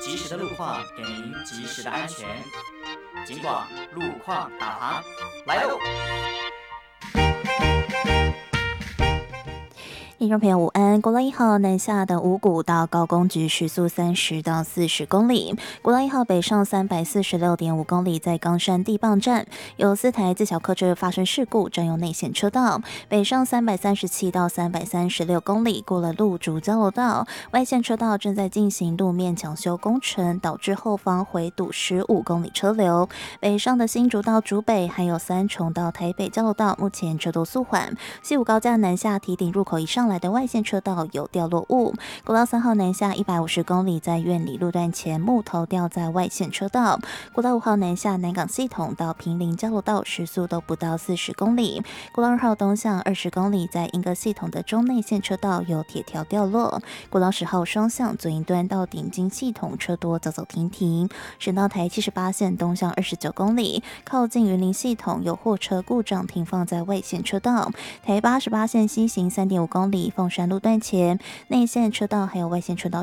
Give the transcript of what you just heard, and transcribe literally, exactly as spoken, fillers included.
及时的路况给您及时的安全。警广路况导航来喽！ 听众朋友午安，国道一号南下的五股到高工局时速三十到四十公里，国道一号北上三百四十六点五公里，在冈山地磅站有四台自小客车发生事故，占用内线车道，北上三百三十七到三百三十六公里，过了路竹交流道，外线车道正在进行路面抢修工程，导致后方回堵十五公里车流。北上的新竹到竹北，还有三重到台北交流道，目前车多速缓。西武高架南下堤顶入口以上来的外线车道有掉落物。国道三号南下一百五十公里，在苑里路段前木头掉在外线车道。国道五号南下南港系统到平林交流道时速都不到四十公里。国道二号东向二十公里，在莺歌系统的中内线车道有铁条掉落。国道十号双向左营端到顶金系统车多走走停停。省道台七十八线东向二十九公里，靠近云林系统有货车故障停放在外线车道。台八十八线西行三点五公里，凤山路段前内线车道还有外线车道